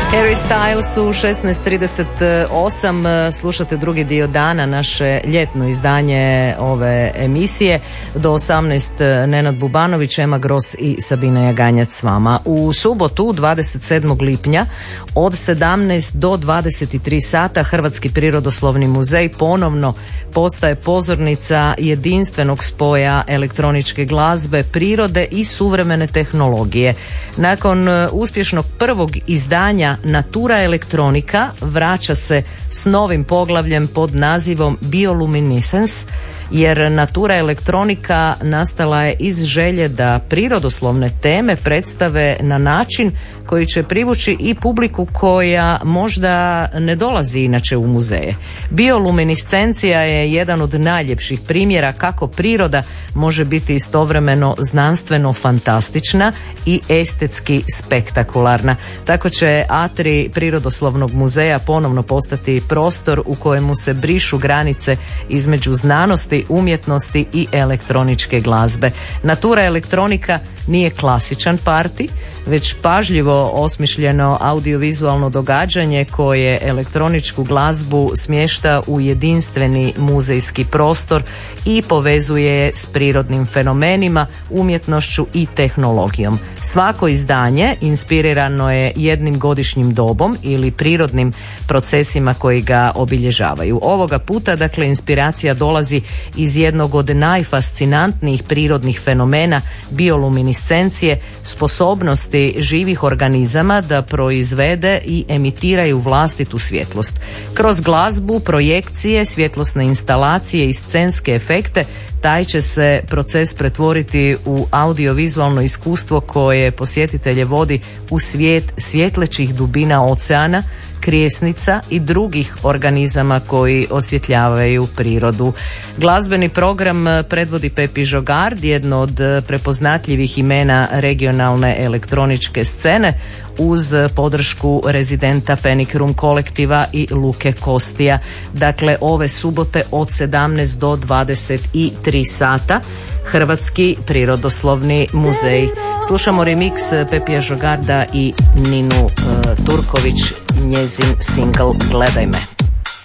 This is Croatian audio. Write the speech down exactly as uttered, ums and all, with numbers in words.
Harry Styles u šesnaest trideset osam slušate drugi dio dana, naše ljetno izdanje ove emisije. Do osamnaest Nenad Bubanović, Ema Gros i Sabina Jaganjac s vama. U subotu dvadeset sedmog lipnja od sedamnaest do dvadeset tri sata Hrvatski prirodoslovni muzej ponovno postaje pozornica jedinstvenog spoja elektroničke glazbe, prirode i suvremene tehnologije. Nakon uspješnog prvog izdanja Natura elektronika vraća se s novim poglavljem pod nazivom Bioluminescence, jer Natura elektronika nastala je iz želje da prirodoslovne teme predstave na način koji će privući i publiku koja možda ne dolazi inače u muzeje. Bioluminiscencija je jedan od najljepših primjera kako priroda može biti istovremeno znanstveno fantastična i estetski spektakularna. Tako će atrij Prirodoslovnog muzeja ponovno postati prostor u kojemu se brišu granice između znanosti, umjetnosti i elektroničke glazbe. Natura elektronika nije klasičan parti, već pažljivo osmišljeno audiovizualno događanje koje elektroničku glazbu smješta u jedinstveni muzejski prostor i povezuje je s prirodnim fenomenima, umjetnošću i tehnologijom. Svako izdanje inspirirano je jednim godišnjim dobom ili prirodnim procesima koji ga obilježavaju. Ovoga puta, dakle, inspiracija dolazi iz jednog od najfascinantnijih prirodnih fenomena bioluminiscencije, sposobnosti živih organizama da proizvede i emitiraju vlastitu svjetlost. Kroz glazbu, projekcije, svjetlosne instalacije i scenske efekte taj će se proces pretvoriti u audiovizualno iskustvo koje posjetitelje vodi u svijet svjetlećih dubina oceana, krijesnica i drugih organizama koji osvjetljavaju prirodu. Glazbeni program predvodi Pepi Žogard, jedno od prepoznatljivih imena regionalne elektroničke scene, uz podršku rezidenta Panic Room kolektiva i Luke Kostija. Dakle, ove subote od sedamnaest do dvadeset tri sata Hrvatski prirodoslovni muzej. Slušamo remix Pepija Žogarda i Ninu uh, Turković, njezin single Gledaj me.